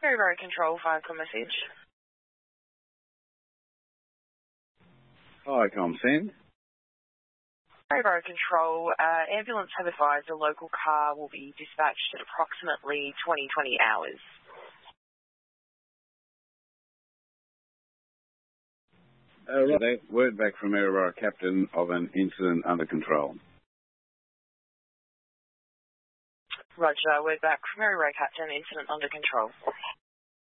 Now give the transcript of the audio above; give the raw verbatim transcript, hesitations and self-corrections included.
Maryborough Control, fire call message. Hi, ComSend. Maryborough Control, uh, ambulance have advised a local car will be dispatched at approximately twenty twenty hours. Uh, right. Word back from Maryborough Captain of an incident under control. Roger, word back from Maryborough Captain, incident under control.